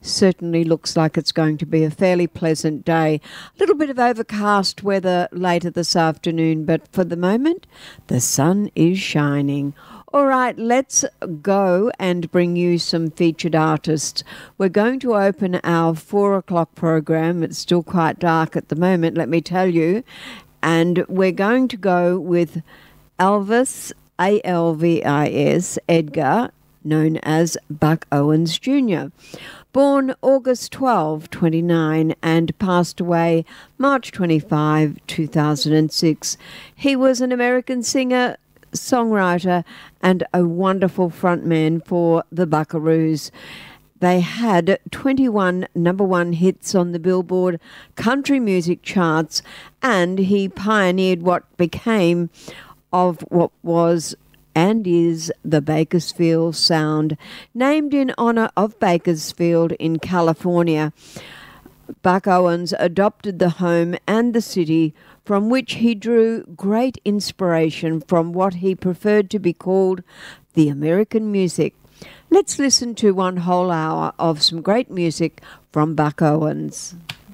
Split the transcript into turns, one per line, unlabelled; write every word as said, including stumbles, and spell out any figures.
certainly looks like it's going to be a fairly pleasant day. A little bit of overcast weather later this afternoon, but for the moment, the sun is shining. All right, let's go and bring you some featured artists. We're going to open our four o'clock program. It's still quite dark at the moment, let me tell you. And we're going to go with Elvis, A L V I S, Edgar, known as Buck Owens Junior Born August twelfth, twenty-nine, and passed away March twenty-fifth, two thousand six. He was an American singer, songwriter, and a wonderful frontman for the Buckaroos. They had twenty-one number one hits on the Billboard country music charts, and he pioneered what became of what was and is the Bakersfield Sound, named in honor of Bakersfield in California. Buck Owens adopted the home and the city from which he drew great inspiration from what he preferred to be called the American music. Let's listen to one whole hour of some great music from Buck Owens.